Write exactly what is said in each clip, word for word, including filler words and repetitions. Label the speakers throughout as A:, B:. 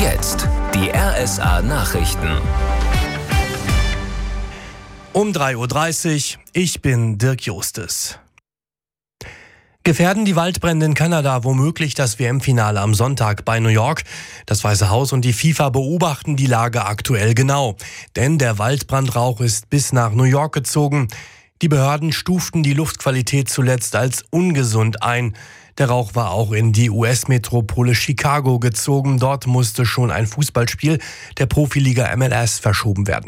A: jetzt die R S A-Nachrichten.
B: Um drei Uhr dreißig, ich bin Dirk Justes. Gefährden die Waldbrände in Kanada womöglich das W M-Finale am Sonntag bei New York? Das Weiße Haus und die FIFA beobachten die Lage aktuell genau. Denn der Waldbrandrauch ist bis nach New York gezogen. Die Behörden stuften die Luftqualität zuletzt als ungesund ein. Der Rauch war auch in die U S-Metropole Chicago gezogen. Dort musste schon ein Fußballspiel der Profiliga M L S verschoben werden.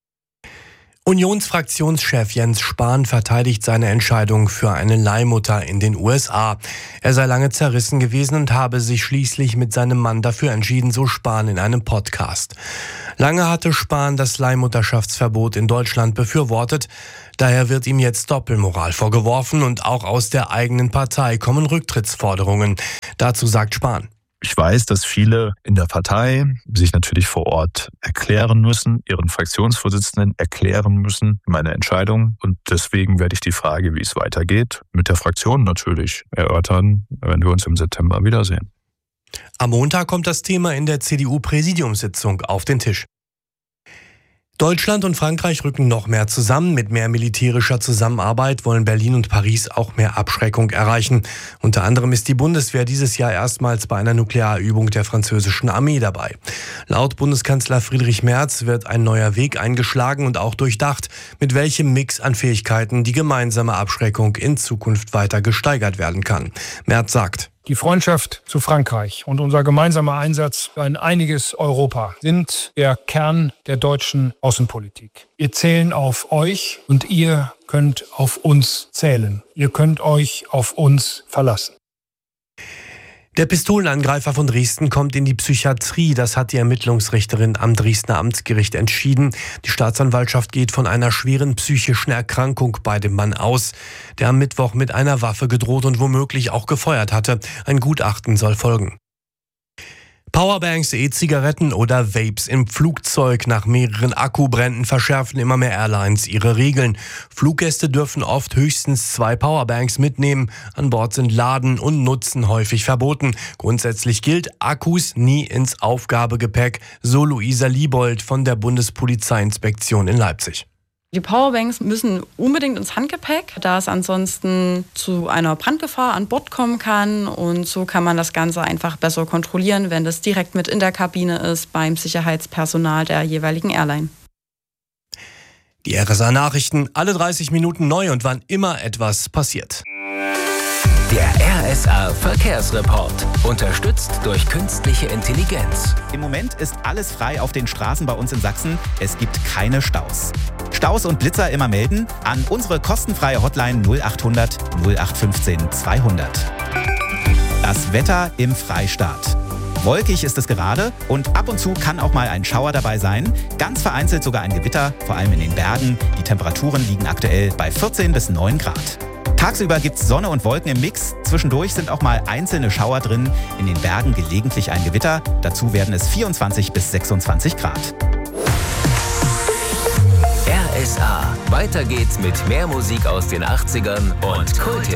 B: Unionsfraktionschef Jens Spahn verteidigt seine Entscheidung für eine Leihmutter in den U S A. Er sei lange zerrissen gewesen und habe sich schließlich mit seinem Mann dafür entschieden, so Spahn in einem Podcast. Lange hatte Spahn das Leihmutterschaftsverbot in Deutschland befürwortet. Daher wird ihm jetzt Doppelmoral vorgeworfen und auch aus der eigenen Partei kommen Rücktrittsforderungen. Dazu sagt Spahn:
C: Ich weiß, dass viele in der Partei sich natürlich vor Ort erklären müssen, ihren Fraktionsvorsitzenden erklären müssen, meine Entscheidung. Und deswegen werde ich die Frage, wie es weitergeht, mit der Fraktion natürlich erörtern, wenn wir uns im September wiedersehen.
B: Am Montag kommt das Thema in der C D U-Präsidiumssitzung auf den Tisch. Deutschland und Frankreich rücken noch mehr zusammen. Mit mehr militärischer Zusammenarbeit wollen Berlin und Paris auch mehr Abschreckung erreichen. Unter anderem ist die Bundeswehr dieses Jahr erstmals bei einer Nuklearübung der französischen Armee dabei. Laut Bundeskanzler Friedrich Merz wird ein neuer Weg eingeschlagen und auch durchdacht, mit welchem Mix an Fähigkeiten die gemeinsame Abschreckung in Zukunft weiter gesteigert werden kann. Merz sagt:
D: Die Freundschaft zu Frankreich und unser gemeinsamer Einsatz für ein einiges Europa sind der Kern der deutschen Außenpolitik. Wir zählen auf euch und ihr könnt auf uns zählen. Ihr könnt euch auf uns verlassen.
B: Der Pistolenangreifer von Dresden kommt in die Psychiatrie. Das hat die Ermittlungsrichterin am Dresdner Amtsgericht entschieden. Die Staatsanwaltschaft geht von einer schweren psychischen Erkrankung bei dem Mann aus, der am Mittwoch mit einer Waffe gedroht und womöglich auch gefeuert hatte. Ein Gutachten soll folgen. Powerbanks, E-Zigaretten oder Vapes im Flugzeug. Nach mehreren Akkubränden verschärfen immer mehr Airlines ihre Regeln. Fluggäste dürfen oft höchstens zwei Powerbanks mitnehmen. An Bord sind Laden und Nutzen häufig verboten. Grundsätzlich gilt: Akkus nie ins Aufgabegepäck, so Luisa Liebold von der Bundespolizeiinspektion in Leipzig.
E: Die Powerbanks müssen unbedingt ins Handgepäck, da es ansonsten zu einer Brandgefahr an Bord kommen kann. Und so kann man das Ganze einfach besser kontrollieren, wenn das direkt mit in der Kabine ist beim Sicherheitspersonal der jeweiligen Airline.
B: Die R S A-Nachrichten, alle dreißig Minuten neu und wann immer etwas passiert.
A: Der R S A-Verkehrsreport. Unterstützt durch künstliche Intelligenz.
F: Im Moment ist alles frei auf den Straßen bei uns in Sachsen. Es gibt keine Staus. Staus und Blitzer immer melden an unsere kostenfreie Hotline null achthundert nullacht fünfzehn zweihundert. Das Wetter im Freistaat. Wolkig ist es gerade und ab und zu kann auch mal ein Schauer dabei sein. Ganz vereinzelt sogar ein Gewitter, vor allem in den Bergen. Die Temperaturen liegen aktuell bei vierzehn bis neun Grad. Tagsüber gibt's Sonne und Wolken im Mix. Zwischendurch sind auch mal einzelne Schauer drin. In den Bergen gelegentlich ein Gewitter. Dazu werden es vierundzwanzig bis sechsundzwanzig Grad.
A: R S A. Weiter geht's mit mehr Musik aus den achtzigern und Kult.